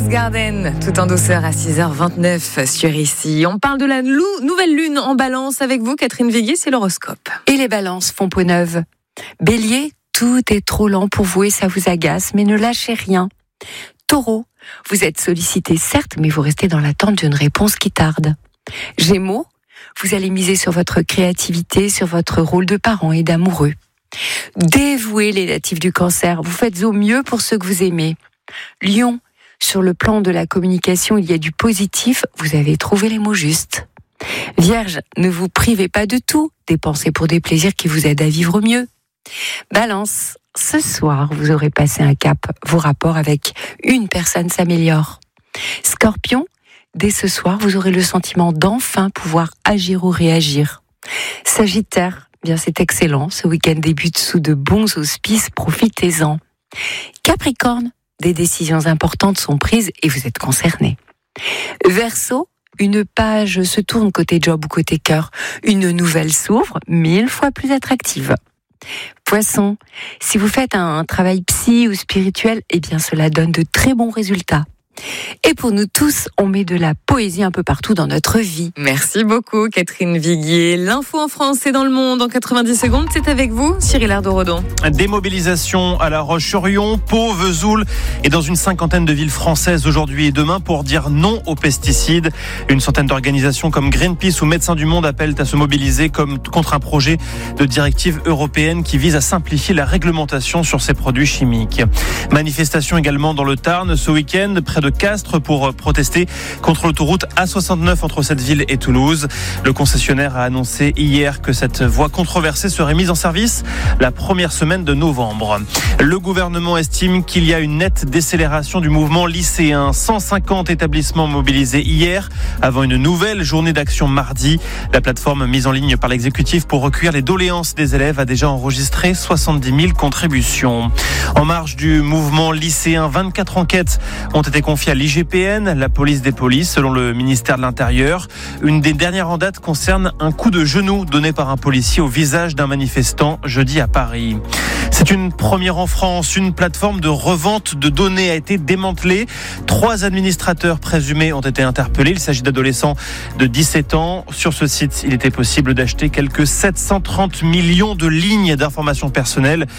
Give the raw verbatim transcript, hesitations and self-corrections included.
Garden, tout en douceur à six heures vingt-neuf sur Ici. On parle de la lou- nouvelle lune en balance avec vous, Catherine Viguier, c'est l'horoscope. Et les balances font peau neuve. Bélier, tout est trop lent pour vous et ça vous agace, mais ne lâchez rien. Taureau, vous êtes sollicité certes, mais vous restez dans l'attente d'une réponse qui tarde. Gémeaux, vous allez miser sur votre créativité, sur votre rôle de parent et d'amoureux. Dévouez les natifs du Cancer, vous faites au mieux pour ceux que vous aimez. Lion, sur le plan de la communication, il y a du positif, vous avez trouvé les mots justes. Vierge, ne vous privez pas de tout, dépensez pour des plaisirs qui vous aident à vivre mieux. Balance, ce soir, vous aurez passé un cap, vos rapports avec une personne s'améliorent. Scorpion, dès ce soir, vous aurez le sentiment d'enfin pouvoir agir ou réagir. Sagittaire, bien c'est excellent, ce week-end débute sous de bons auspices, profitez-en. Capricorne, des décisions importantes sont prises et vous êtes concerné. Verseau, une page se tourne côté job ou côté cœur. Une nouvelle s'ouvre, mille fois plus attractive. Poisson, si vous faites un travail psy ou spirituel, eh bien cela donne de très bons résultats. Et pour nous tous, on met de la poésie un peu partout dans notre vie. Merci beaucoup, Catherine Viguier. L'info en France et dans le monde en quatre-vingt-dix secondes, c'est avec vous, Cyril Ardo-Redon. Démobilisation à La Roche-sur-Yon, Pau, Vesoul et dans une cinquantaine de villes françaises aujourd'hui et demain pour dire non aux pesticides. Une centaine d'organisations comme Greenpeace ou Médecins du Monde appellent à se mobiliser comme contre un projet de directive européenne qui vise à simplifier la réglementation sur ces produits chimiques. Manifestation également dans le Tarn ce week-end, près de Castres pour protester contre l'autoroute A soixante-neuf entre cette ville et Toulouse. Le concessionnaire a annoncé hier que cette voie controversée serait mise en service la première semaine de novembre. Le gouvernement estime qu'il y a une nette décélération du mouvement lycéen. cent cinquante établissements mobilisés hier avant une nouvelle journée d'action mardi. La plateforme mise en ligne par l'exécutif pour recueillir les doléances des élèves a déjà enregistré soixante-dix mille contributions. En marge du mouvement lycéen, vingt-quatre enquêtes ont été confiées à l'I G P N, la police des polices, selon le ministère de l'Intérieur. Une des dernières en date concerne un coup de genou donné par un policier au visage d'un manifestant jeudi à Paris. C'est une première en France. Une plateforme de revente de données a été démantelée. Trois administrateurs présumés ont été interpellés. Il s'agit d'adolescents de dix-sept ans. Sur ce site, il était possible d'acheter quelques sept cent trente millions de lignes d'informations personnelles